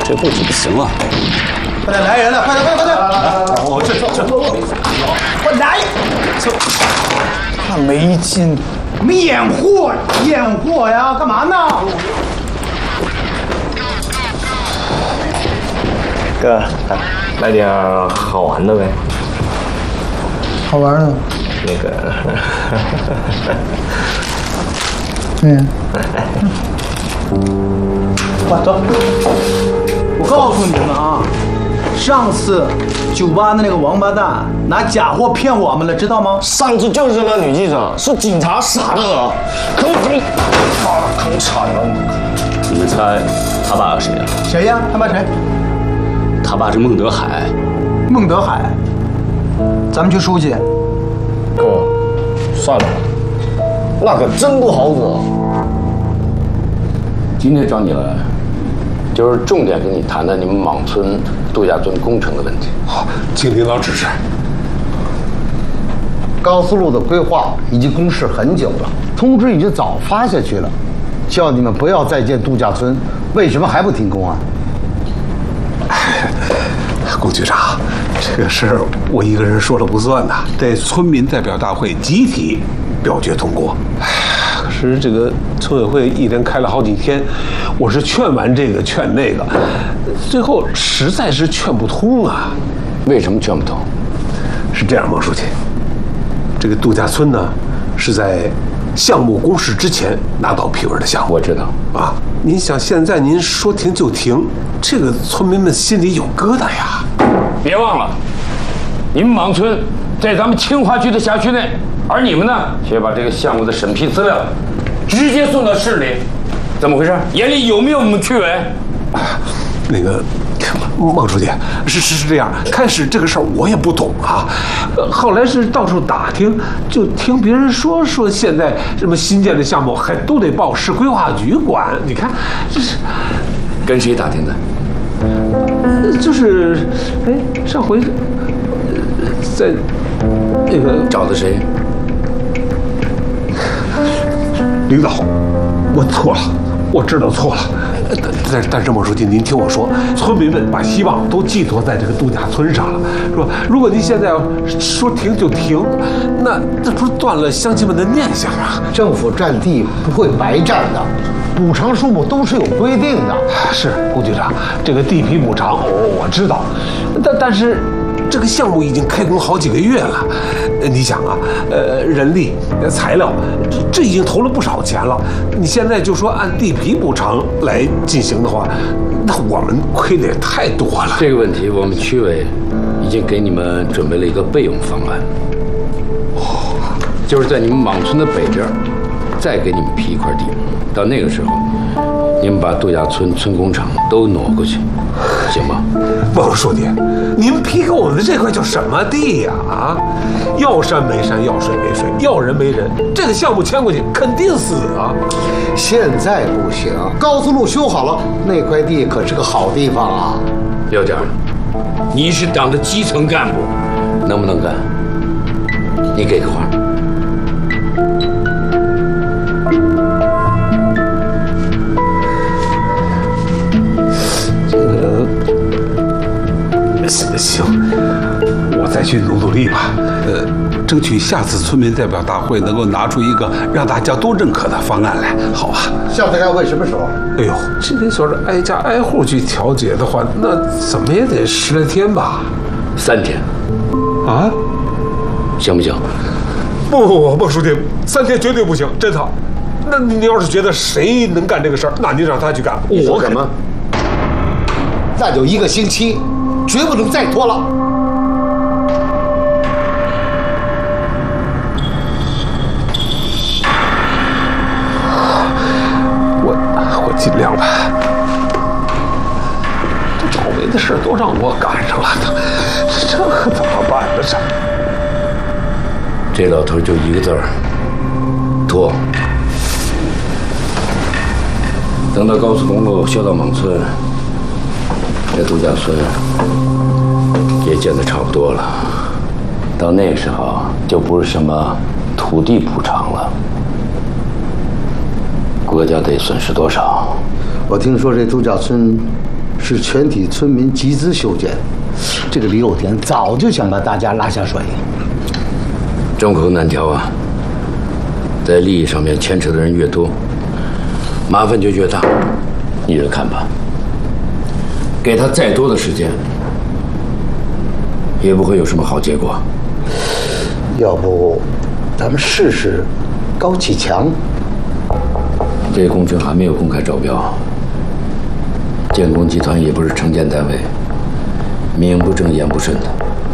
这不行啊！ 快点来人了！快点！我这，快来！ 那没劲， 我们验货呀！干嘛呢？ 哥，来点好玩的呗。 好玩的。 那个， 快走！我告诉你们啊，上次酒吧的那个王八蛋拿假货骗我们了，知道吗？ 上次就是那女记者，是警察傻的了，坑惨了！ 你们猜他爸是谁啊？ 谁呀？他爸谁？ 他爸是孟德海。 孟德海，咱们去书记。 哥，算了吧，那可真不好惹。 今天找你来，就是重点跟你谈谈你们莽村度假村工程的问题。 好，请领导指示。 高速路的规划已经公示很久了，通知已经早发下去了，叫你们不要再建度假村，为什么还不停工啊？ 龚局长，这个事儿我一个人说了不算呐，得村民代表大会集体表决通过。可是这个村委会一连开了好几天，我是劝完这个劝那个，最后实在是劝不通啊。 为什么劝不通？ 是这样，孟书记，这个度假村呢是在项目公示之前拿到批文的项目。 我知道啊，您想现在您说停就停，这个村民们心里有疙瘩呀。 别忘了，你们莽村在咱们清华区的辖区内，而你们呢，却把这个项目的审批资料直接送到市里，怎么回事？眼里有没有我们区委？ 那个，孟书记，是这样，开始这个事儿我也不懂啊，后来是到处打听，就听别人说现在什么新建的项目还都得报市规划局管，你看这是跟谁打听的？ 就是上回在那个找的谁？ 领导，我错了，我知道错了。但是孟书记，您听我说，村民们把希望都寄托在这个度假村上了，是吧？如果您现在要说停就停，那这不是断了乡亲们的念想啊？ 政府占地不会白占的，补偿数目都是有规定的。 是，龚局长，这个地皮补偿我知道，但是这个项目已经开工好几个月了，你想啊，人力、材料，这已经投了不少钱了。你现在就说按地皮补偿来进行的话，那我们亏的也太多了。 这个问题，我们区委已经给你们准备了一个备用方案，就是在你们莽村的北边，再给你们批一块地，到那个时候，你们把度假村村工厂都挪过去，行吗？ 孟书记，您批给我们的这块叫什么地呀？啊，要山没山，要水没水，要人没人，这个项目迁过去肯定死啊！ 现在不行，高速路修好了，那块地可是个好地方啊。 廖家，你是党的基层干部，能不能干？你给个话。 行，我再去努力吧。争取下次村民代表大会能够拿出一个让大家都认可的方案来，好吧？ 下次开会什么时候？ 哎呦，这您说是挨家挨户去调解的话，那怎么也得10来天吧 ？3天。 啊？ 行不行？ 不，孟书记，3天绝对不行，真的。那您要是觉得谁能干这个事儿，那您让他去干。 我什么？那就1个星期。绝不能再拖了。 我尽量吧。这倒霉的事都让我赶上了，这可怎么办呢？ 这老头就一个字儿：拖。等到高速公路修到莽村，这度假村也建得差不多了，到那时候就不是什么土地补偿了，国家得损失多少？ 我听说这度假村是全体村民集资修建，这个李有田早就想把大家拉下水。 众口难调啊，在利益上面牵扯的人越多，麻烦就越大。你着看吧，给他再多的时间，也不会有什么好结果。 要不，咱们试试高启强。 这个工程还没有公开招标，建工集团也不是城建单位，名不正言不顺的。